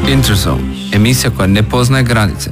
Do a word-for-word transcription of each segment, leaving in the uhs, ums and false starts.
Interzone, emisija koja ne poznaje granice.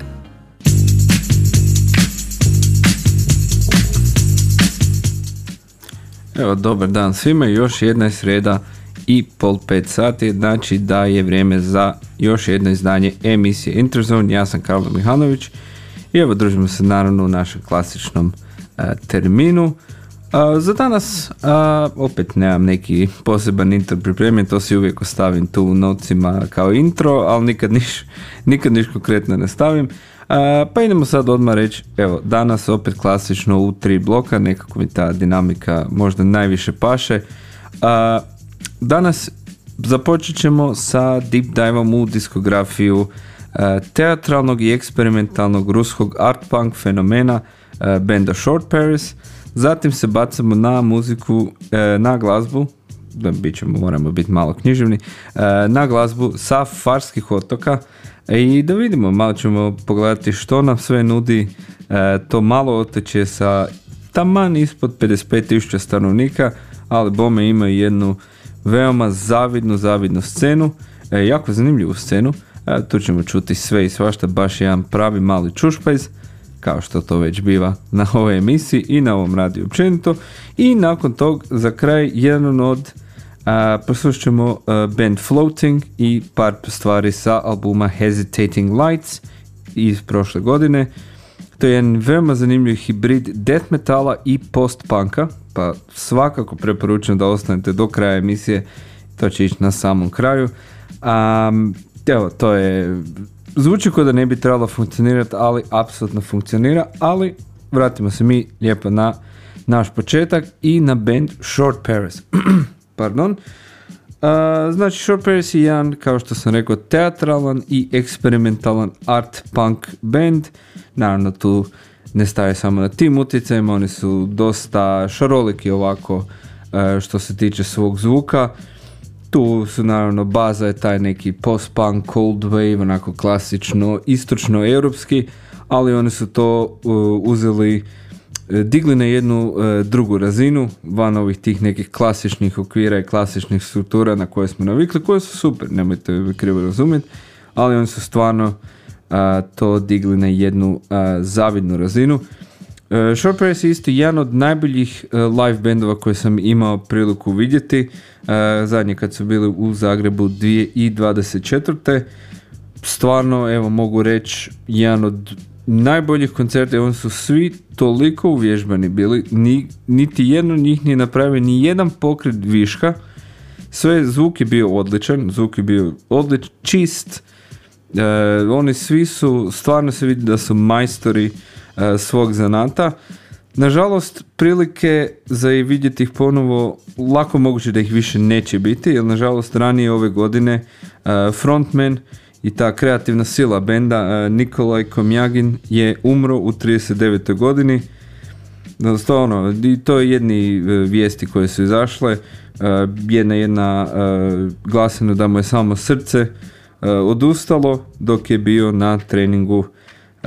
Evo, dobar dan svima, još jedna je sreda i pol pet sati, znači da je vrijeme za još jedno izdanje emisije Interzone. Ja sam Karlo Mihanović i evo družimo se naravno u našem klasičnom uh, terminu. Uh, za danas uh, opet nemam neki poseban intro pripremljen, to si uvijek ostavim tu u notcima kao intro, ali nikad niš, nikad niš konkretno ne stavim. Uh, pa idemo sad odmah reći, evo, danas opet klasično u tri bloka, nekako mi ta dinamika možda najviše paše. Uh, danas započet ćemo sa deep diveom u diskografiju uh, teatralnog i eksperimentalnog ruskog art punk fenomena uh, benda Short Paris. Zatim se bacamo na muziku, uh, na glazbu, da bit ćemo, moramo biti malo književni, uh, na glazbu sa Farskih otoka. I da vidimo, malo ćemo pogledati što nam sve nudi e, to malo otočje sa taman ispod pedeset pet tisuća stanovnika, ali bome ima jednu veoma zavidnu, zavidnu scenu, e, jako zanimljivu scenu. E, tu ćemo čuti sve i svašta, baš jedan pravi mali čušpajz, kao što to već biva na ovoj emisiji i na ovom radiju općenito. I nakon tog, za kraj, jedan od Uh, poslušat ćemo uh, band Floating i par stvari sa albuma Hesitating Lights iz prošle godine. To je jedan veoma zanimljiv hibrid death metala i post-punka, pa svakako preporučujem da ostanete do kraja emisije, to će ići na samom kraju. Um, evo, to je, zvuči kao da ne bi trebalo funkcionirati, ali apsolutno funkcionira, ali vratimo se mi lijepo na naš početak i na band Short Paris. Pardon. Uh, znači Short Paris je jedan, kao što sam rekao, teatralan i eksperimentalan art punk band. Naravno tu ne staje samo na tim utjecajima, oni su dosta šaroliki ovako uh, što se tiče svog zvuka. Tu su naravno baza je taj neki post-punk, cold wave, onako klasično istočno europski, ali oni su to uh, uzeli, digli na jednu e, drugu razinu van ovih tih nekih klasičnih okvira i klasičnih struktura na koje smo navikli, koje su super, nemojte me krivo razumjeti, ali oni su stvarno a, to digli na jednu a, zavidnu razinu. E, Short Paris je isto jedan od najboljih a, live bandova koje sam imao priliku vidjeti, a, zadnje kad su bili u Zagrebu dvije tisuće dvadeset četvrte. Stvarno, evo, mogu reći, jedan od najboljih koncerta, oni su svi toliko uvježbani bili, ni, niti jedno njih nije napravio ni jedan pokret viška, sve, zvuk je bio odličan, zvuk je bio odličan, čist, e, oni svi su, stvarno se vidi da su majstori e, svog zanata. Nažalost, prilike za i vidjeti ih ponovo, lako moguće da ih više neće biti, jer nažalost ranije ove godine e, frontman i ta kreativna sila benda, uh, Nikolaj Komjagin, je umro u trideset devetoj godini. To, ono, i to je jedni uh, vijesti koje su izašle. Uh, jedna jedna uh, glasino da mu je samo srce uh, odustalo dok je bio na treningu uh,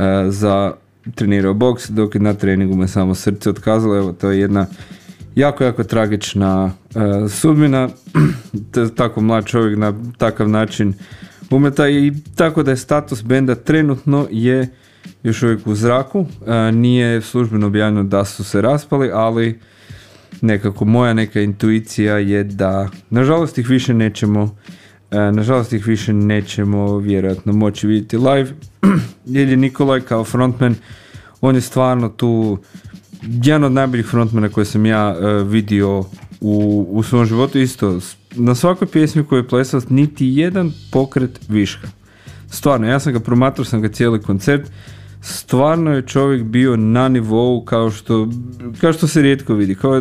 za trenirao boks, dok je na treningu mu je samo srce otkazalo. Evo, to je jedna jako, jako tragična uh, sudbina. Tako mlad čovjek na takav način umeta, i tako da je status benda trenutno je još uvijek u zraku. E, nije službeno objavljeno da su se raspali, ali nekako moja neka intuicija je da nažalost ih više nećemo e, nažalost ih više nećemo vjerojatno moći vidjeti live. Jer je Nikolaj kao frontman, on je stvarno tu jedan od najboljih frontmana koje sam ja e, vidio u, u svom životu. Isto na svakoj pjesmi koju je plesao niti jedan pokret viška. Stvarno, ja sam ga promatrao, sam ga cijeli koncert. Stvarno je čovjek bio na nivou kao što, kao što se rijetko vidi. Kao,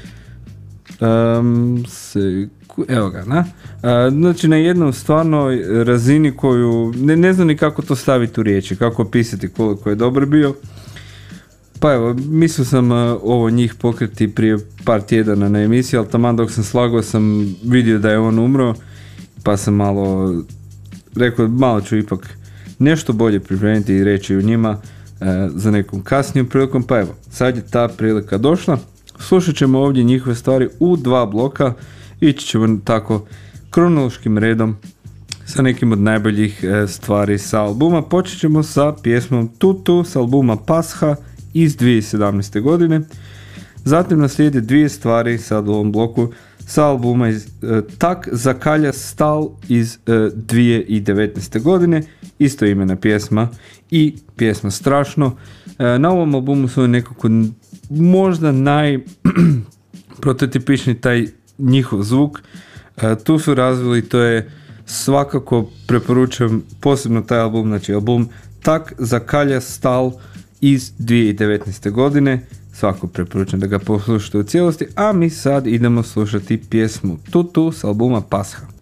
um, se, evo ga, na? Uh, znači na jednom stvarno razini koju, ne, ne znam ni kako to staviti u riječi, kako opisati koliko je dobar bio. Pa evo, mislio sam uh, ovo njih pokreti prije par tjedana na emisiji, ali taman dok sam slagao sam vidio da je on umro, pa sam malo rekao, malo ću ipak nešto bolje pripremiti i reći u njima uh, za nekom kasnijom prilikom. Pa evo, sad je ta prilika došla. Slušat ćemo ovdje njihove stvari u dva bloka, ići ćemo tako kronološkim redom sa nekim od najboljih e, stvari sa albuma. Počet ćemo sa pjesmom Tutu s albuma Pasha iz dvije tisuće sedamnaeste. godine. Zatim naslijede dvije stvari sad u ovom bloku sa albuma iz, e, Tak zakalja stal iz e, dvije tisuće devetnaeste. godine. Isto imena pjesma i pjesma Strašno. E, na ovom albumu su nekako možda najprototipični taj njihov zvuk. E, tu su razvili, to je svakako preporučujem posebno taj album, znači album Tak zakalja stal iz dvije tisuće devetnaeste. godine. Svako preporučujem da ga poslušate u cijelosti, a mi sad idemo slušati pjesmu Tutu s albuma Pasha.